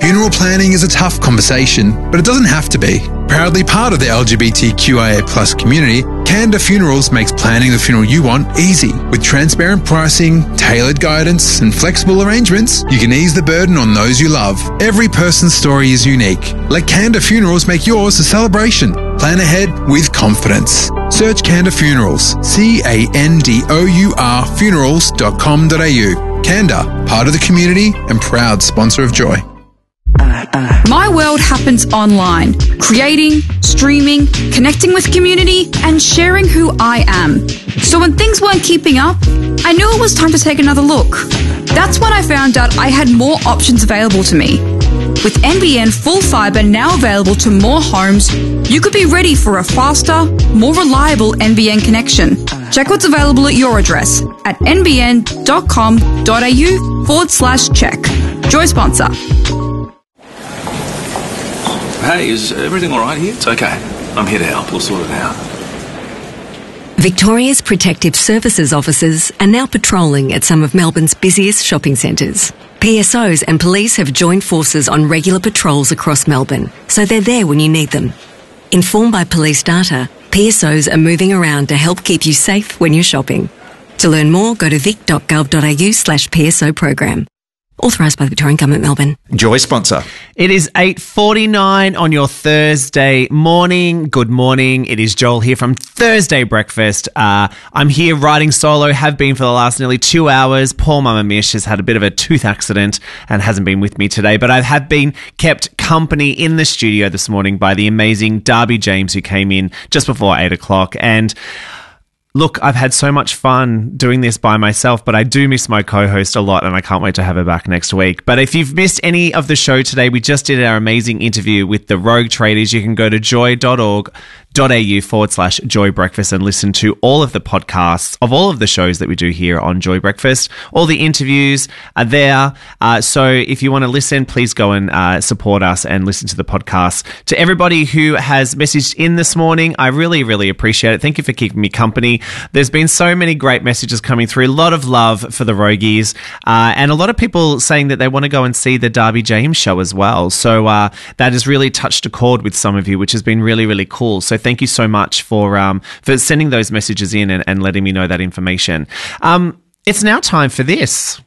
Funeral planning is a tough conversation, but it doesn't have to be. Proudly part of the LGBTQIA+ community, Canada Funerals makes planning the funeral you want easy. With transparent pricing, tailored guidance, and flexible arrangements, you can ease the burden on those you love. Every person's story is unique. Let Canada Funerals make yours a celebration. Plan ahead with confidence. Search Canada Funerals, CANDOUR funerals.com.au. Canada, part of the community and proud sponsor of Joy. My world happens online, creating, streaming, connecting with community, and sharing who I am. So when things weren't keeping up, I knew it was time to take another look. That's when I found out I had more options available to me. With NBN Full Fibre now available to more homes, you could be ready for a faster, more reliable NBN connection. Check what's available at your address at nbn.com.au/check. Joy sponsor. Hey, is everything all right here? It's okay. I'm here to help. We'll sort it out. Victoria's Protective Services officers are now patrolling at some of Melbourne's busiest shopping centres. PSOs and police have joined forces on regular patrols across Melbourne, so they're there when you need them. Informed by police data, PSOs are moving around to help keep you safe when you're shopping. To learn more, go to vic.gov.au/PSO program. Authorised by the Victorian Government, Melbourne. Joy sponsor. It is 8:49 on your Thursday morning. Good morning. It is Joel here from Thursday Breakfast. I'm here riding solo, have been for the last nearly 2 hours. Poor Mama Mish has had a bit of a tooth accident and hasn't been with me today, but I have been kept company in the studio this morning by the amazing Darby James, who came in just before 8 o'clock. And look, I've had so much fun doing this by myself, but I do miss my co-host a lot, and I can't wait to have her back next week. But if you've missed any of the show today, we just did our amazing interview with the Rogue Traders. You can go to joy.org.au/Joy Breakfast and listen to all of the podcasts of all of the shows that we do here on Joy Breakfast. All the interviews are there. So if you want to listen, please go and support us and listen to the podcasts. To everybody who has messaged in this morning, I really, really appreciate it. Thank you for keeping me company. There's been so many great messages coming through. A lot of love for the Rogies, and a lot of people saying that they want to go and see the Darby James show as well. So that has really touched a chord with some of you, which has been really, really cool. So thank you so much for sending those messages in and letting me know that information. It's now time for this.